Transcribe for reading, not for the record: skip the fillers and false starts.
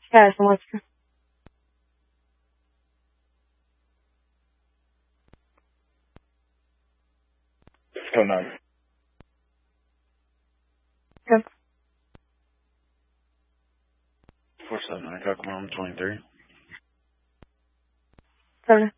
Yeah, so much. 09. Okay. 479, Cockamom 23. 7.